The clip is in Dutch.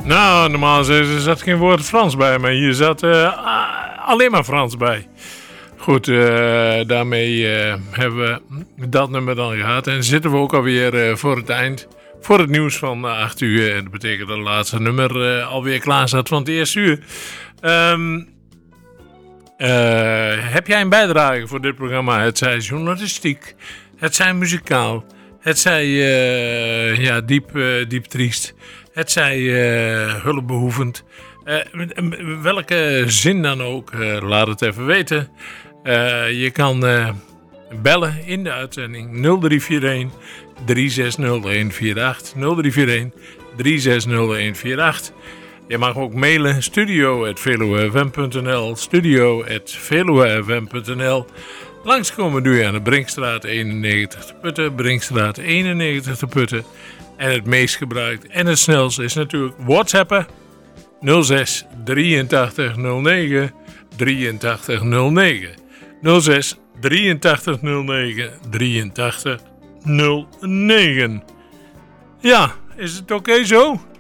Nou, normaal zat geen woord Frans bij, maar hier zat alleen maar Frans bij. Goed, daarmee hebben we dat nummer dan gehad. En zitten we ook alweer voor het eind. Voor het nieuws van 8 uur. En dat betekent dat het laatste nummer alweer klaar staat van het eerste uur. Heb jij een bijdrage voor dit programma? Het zij journalistiek, het zij muzikaal, het zij diep triest, het zij hulpbehoevend. Welke zin dan ook, laat het even weten. Je kan bellen in de uitzending 0341 360148 0341 360148. Je mag ook mailen studio@veluwefm.nl studio@veluwefm.nl. Langskomen doe je aan de Brinkstraat 91 te Putten, Brinkstraat 91 te Putten. En het meest gebruikt en het snelste is natuurlijk WhatsAppen 06 83 09 83 09 06 83 09 83 09. Ja, is het oké zo?